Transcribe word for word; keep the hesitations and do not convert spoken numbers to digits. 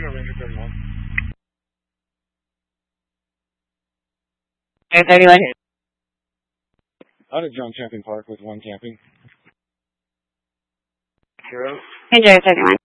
Ranger thirty-one. Ranger thirty-one. Out of John Champion Park with one camping. Zero. Ranger thirty-one.